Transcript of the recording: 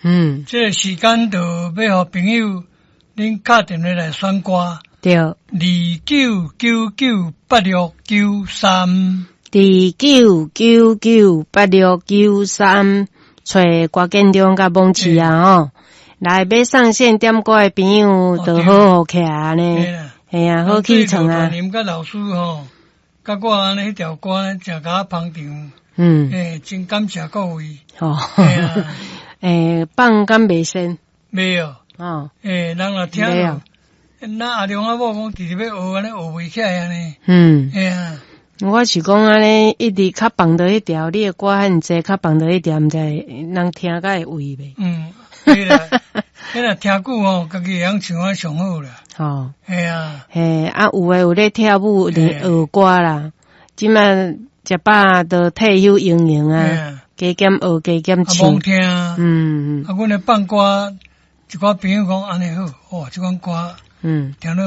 这个时间就要互朋友恁打电话来选歌。 对 29998693 29998693，找郭建中甲蒙奇啊来要上线点歌的朋友就好好起来呢。嘿啊，好起床啊！ 您甲老师甲我安尼迄条歌真甲捧场。真感谢各位。 放敢袂先？ 没有。人若听了，那阿良阿某讲直直要学安尼学袂起来安尼。 我是讲安尼一直较放到迄条，你的歌很济，较放到迄条，毋知人听甲会胃袂？ 对啦，迄若听久家己会晓唱啊上好啦。 有咧跳舞咧学歌啦，即摆食饱都退休营营啊，加减学加减唱。 罔听阮咧放歌，一寡朋友讲安尼好，即款歌听了。